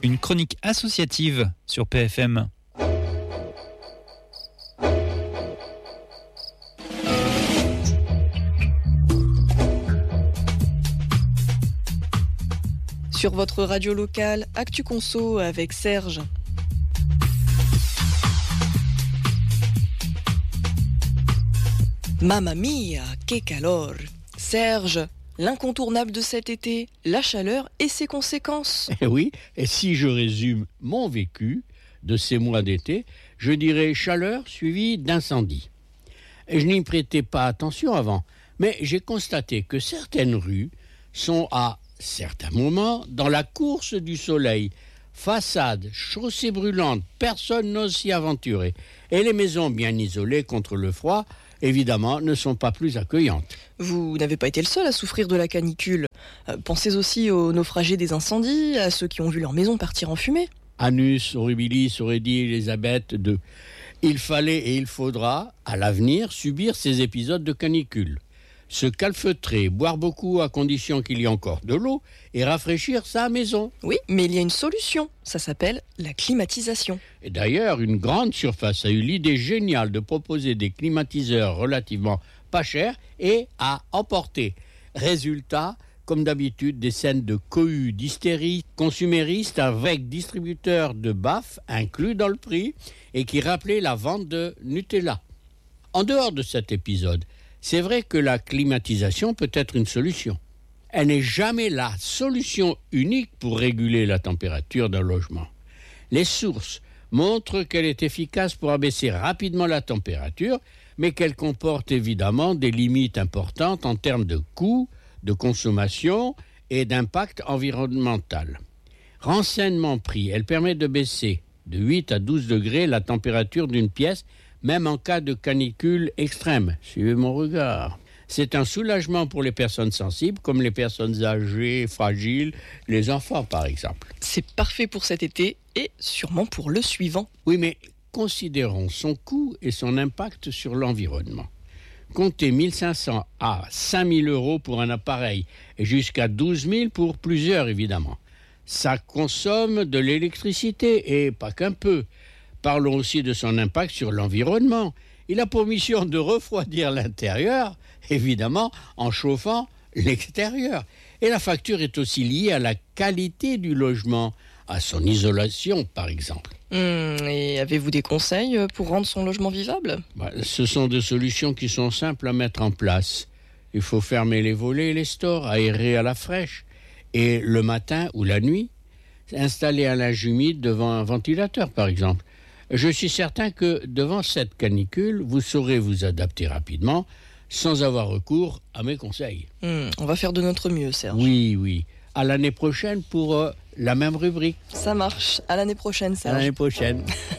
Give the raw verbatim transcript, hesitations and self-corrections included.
Une chronique associative sur P F M. Sur votre radio locale, Actu Conso avec Serge. Mamma mia, que calor! Serge, l'incontournable de cet été, la chaleur et ses conséquences. Eh oui, et si je résume mon vécu de ces mois d'été, je dirais chaleur suivie d'incendie. Et je n'y prêtais pas attention avant, mais j'ai constaté que certaines rues sont à certains moments dans la course du soleil. Façades, chaussées brûlantes, personne n'ose s'y aventurer. Et les maisons bien isolées contre le froid, évidemment, ne sont pas plus accueillantes. Vous n'avez pas été le seul à souffrir de la canicule. Euh, pensez aussi aux naufragés des incendies, à ceux qui ont vu leur maison partir en fumée. Annus horribilis aurait dit Elisabeth deux. Il fallait et il faudra, à l'avenir, subir ces épisodes de canicule. Se calfeutrer, boire beaucoup à condition qu'il y ait encore de l'eau et rafraîchir sa maison. Oui, mais il y a une solution. Ça s'appelle la climatisation. Et d'ailleurs, une grande surface a eu l'idée géniale de proposer des climatiseurs relativement pas chers et à emporter. Résultat, comme d'habitude, des scènes de cohue, d'hystérie consumériste avec distributeurs de baffes inclus dans le prix et qui rappelaient la vente de Nutella. En dehors de cet épisode, c'est vrai que la climatisation peut être une solution. Elle n'est jamais la solution unique pour réguler la température d'un logement. Les sources montrent qu'elle est efficace pour abaisser rapidement la température, mais qu'elle comporte évidemment des limites importantes en termes de coûts, de consommation et d'impact environnemental. Renseignement pris, elle permet de baisser de huit à douze degrés la température d'une pièce, même en cas de canicule extrême. Suivez mon regard. C'est un soulagement pour les personnes sensibles, comme les personnes âgées, fragiles, les enfants par exemple. C'est parfait pour cet été et sûrement pour le suivant. Oui, mais considérons son coût et son impact sur l'environnement. Comptez mille cinq cents à cinq mille euros pour un appareil et jusqu'à douze mille pour plusieurs évidemment. Ça consomme de l'électricité et pas qu'un peu. Parlons aussi de son impact sur l'environnement. Il a pour mission de refroidir l'intérieur, évidemment, en chauffant l'extérieur. Et la facture est aussi liée à la qualité du logement, à son isolation, par exemple. Mmh, et avez-vous des conseils pour rendre son logement vivable ? Bah, ce sont des solutions qui sont simples à mettre en place. Il faut fermer les volets et les stores, aérer à la fraîche. Et le matin ou la nuit, installer un linge humide devant un ventilateur, par exemple. Je suis certain que devant cette canicule, vous saurez vous adapter rapidement sans avoir recours à mes conseils. Mmh, on va faire de notre mieux, Serge. Oui, oui. À l'année prochaine pour euh, la même rubrique. Ça marche. À l'année prochaine, Serge. À l'année prochaine.